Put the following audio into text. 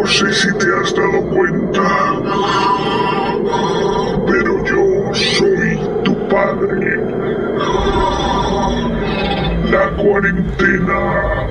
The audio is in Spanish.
sé si te has dado cuenta, pero yo soy tu padre. La cuarentena